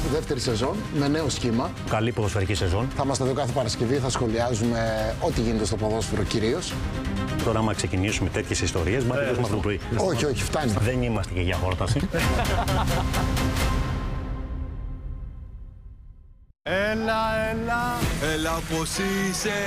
δεύτερη σεζόν με νέο σχήμα. Καλή ποδοσφαιρική σεζόν. Θα είμαστε εδώ κάθε Παρασκευή, θα σχολιάζουμε ό,τι γίνεται στο ποδόσφαιρο κυρίως. Τώρα, άμα ξεκινήσουμε τέτοιες ιστορίες, μα τελειώσουμε αυτό το πρωί. Όχι, όχι, φτάνει. Δεν είμαστε και για χόρταση. Έλα πως είσαι.